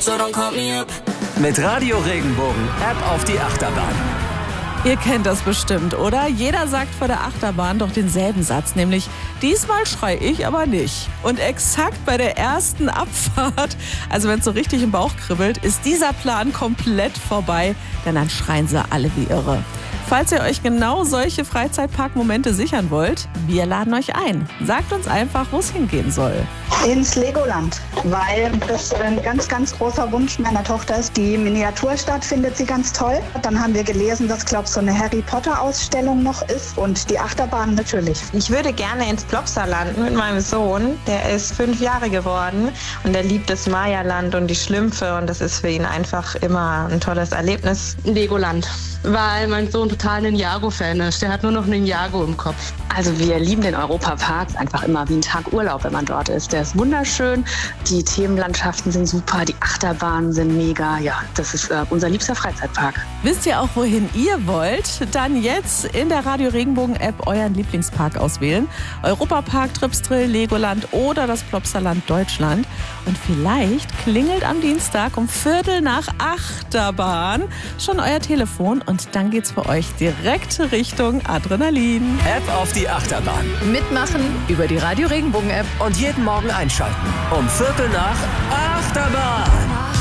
so don't call me up. Mit Radio Regenbogen, App auf die Achterbahn. Ihr kennt das bestimmt, oder? Jeder sagt vor der Achterbahn doch denselben Satz, nämlich diesmal schrei ich aber nicht. Und exakt bei der ersten Abfahrt, also wenn es so richtig im Bauch kribbelt, ist dieser Plan komplett vorbei, denn dann schreien sie alle wie irre. Falls ihr euch genau solche Freizeitparkmomente sichern wollt, wir laden euch ein. Sagt uns einfach, wo es hingehen soll. Ins Legoland, weil das ein ganz, ganz großer Wunsch meiner Tochter ist. Die Miniaturstadt findet sie ganz toll. Dann haben wir gelesen, dass, glaube ich, so eine Harry Potter-Ausstellung noch ist und die Achterbahn natürlich. Ich würde gerne ins Plopsaland mit meinem Sohn. Der ist 5 Jahre geworden und er liebt das Maya-Land und die Schlümpfe und das ist für ihn einfach immer ein tolles Erlebnis. Legoland, weil mein Sohn total ein Ninjago-Fan ist. Der hat nur noch Ninjago im Kopf. Also wir lieben den Europapark, einfach immer wie ein Tag Urlaub, wenn man dort ist. Der ist wunderschön, die Themenlandschaften sind super, die Achterbahnen sind mega. Ja, das ist unser liebster Freizeitpark. Wisst ihr auch, wohin ihr wollt? Dann jetzt in der Radio Regenbogen App euren Lieblingspark auswählen. Europapark, Tripsdrill, Legoland oder das Plopsaland Deutschland. Und vielleicht klingelt am Dienstag um 7:45 Achterbahn schon euer Telefon und dann geht's für euch direkt Richtung Adrenalin. App auf die Achterbahn. Mitmachen über die Radio Regenbogen App. Und jeden Morgen einschalten. Um 7:45 Achterbahn.